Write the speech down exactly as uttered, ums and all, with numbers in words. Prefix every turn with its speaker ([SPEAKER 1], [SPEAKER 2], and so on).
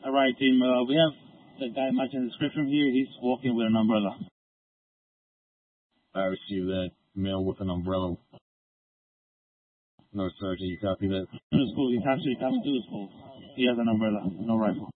[SPEAKER 1] All right, team. Uh, we have the guy matching the description here. He's walking with an umbrella.
[SPEAKER 2] I received that. Male with an umbrella. No, sir. Can you copy that?
[SPEAKER 1] It's cool. He captured, he captured the school. He has an umbrella, no rifle.